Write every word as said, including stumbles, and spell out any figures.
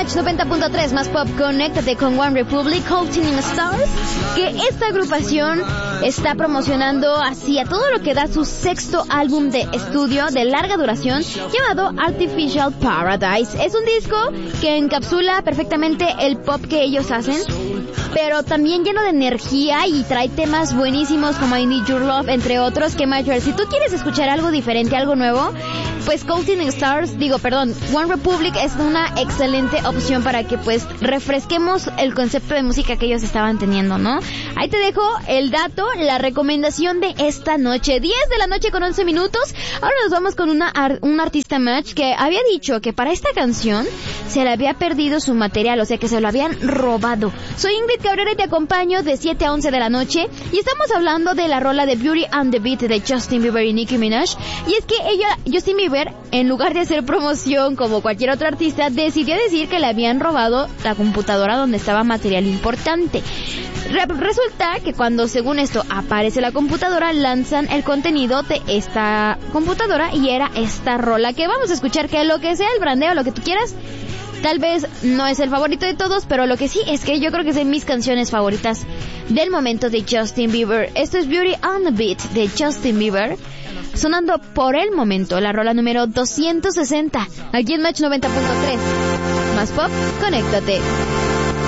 Match noventa punto tres más pop, conéctate con One Republic, Counting Stars, que esta agrupación está promocionando así a todo lo que da su sexto álbum de estudio de larga duración llamado Artificial Paradise. Es un disco que encapsula perfectamente el pop que ellos hacen, pero también lleno de energía y trae temas buenísimos como I Need Your Love, entre otros. Que mayor, si tú quieres escuchar algo diferente, algo nuevo, pues Counting Stars, digo, perdón, One Republic es una excelente opción para que pues refresquemos el concepto de música que ellos estaban teniendo, ¿no? Ahí te dejo el dato, la recomendación de esta noche, diez de la noche con once minutos. Ahora nos vamos con una ar- un artista match que había dicho que para esta canción se le había perdido su material, o sea que se lo habían robado. Soy Ingrid Cabrera y te acompaño de siete a once de la noche y estamos hablando de la rola de Beauty and the Beat de Justin Bieber y Nicki Minaj. Y es que ella, Justin Bieber, en lugar de hacer promoción como cualquier otro artista, decidió decir que le habían robado la computadora donde estaba material importante. Re- resulta que cuando, según esto, aparece la computadora, lanzan el contenido de esta computadora y era esta rola que vamos a escuchar, que lo que sea el brandeo, lo que tú quieras, tal vez no es el favorito de todos, pero lo que sí es que yo creo que es de mis canciones favoritas del momento de Justin Bieber. Esto es Beauty and the Beat de Justin Bieber, sonando por el momento la rola número doscientos sesenta, aquí en Match noventa punto tres. Más pop, conéctate.